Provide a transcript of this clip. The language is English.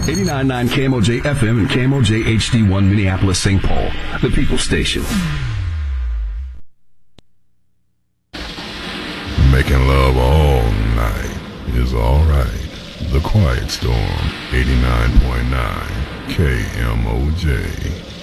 89.9 KMOJ FM and KMOJ HD1 Minneapolis, St. Paul, the People Station. Making love all night is alright. The Quiet Storm, 89.9 KMOJ.